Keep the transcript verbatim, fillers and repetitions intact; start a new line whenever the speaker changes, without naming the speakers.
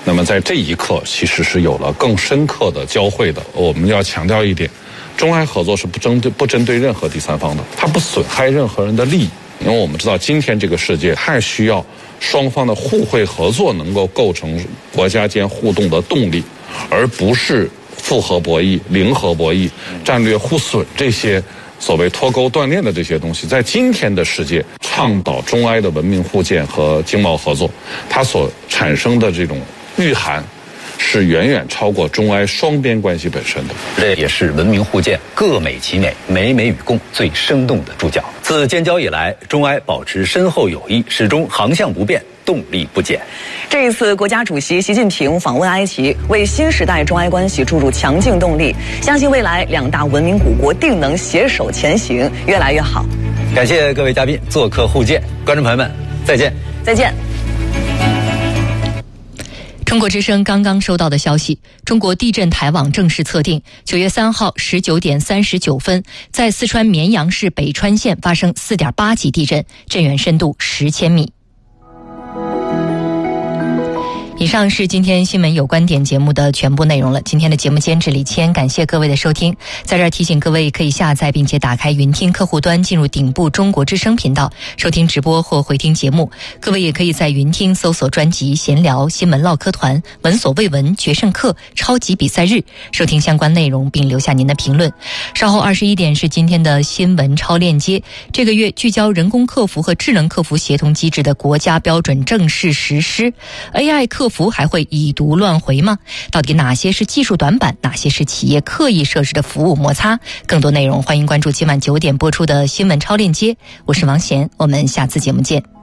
那么在这一刻，其实是有了更深刻的交汇的。我们要强调一点，中埃合作是不针对不针对任何第三方的，它不损害任何人的利益。因为我们知道，今天这个世界太需要双方的互惠合作能够构成国家间互动的动力，而不是复合博弈、零和博弈、战略互损这些所谓脱钩断链的这些东西。在今天的世界，倡导中埃的文明互鉴和经贸合作，它所产生的这种蕴含是远远超过中埃双边关系本身的。
这也是文明互鉴各美其美、美美与共最生动的注脚。自建交以来，中埃保持深厚友谊，始终航向不变，动力不减。
这一次，国家主席习近平访问埃及，为新时代中埃关系注入强劲动力。相信未来两大文明古国定能携手前行，越来越好。
感谢各位嘉宾做客互鉴，观众朋友们，再见，
再见。
中国之声刚刚收到的消息，中国地震台网正式测定，九月三号十九点三十九分，在四川绵阳市北川县发生四点八级地震，震源深度十千米。以上是今天新闻有观点节目的全部内容了。今天的节目监制李谦，感谢各位的收听。在这儿提醒各位，可以下载并且打开云听客户端，进入顶部中国之声频道收听直播或回听节目。各位也可以在云听搜索专辑闲聊、新闻唠嗑团、闻所未闻、决胜课、超级比赛日，收听相关内容并留下您的评论。稍后二十一点是今天的新闻超链接。这个月聚焦人工客服和智能客服协同机制的国家标准正式实施。 A I 客服还会已读乱回吗？到底哪些是技术短板，哪些是企业刻意设置的服务摩擦？更多内容欢迎关注今晚九点播出的新闻超链接。我是王贤，我们下次节目见。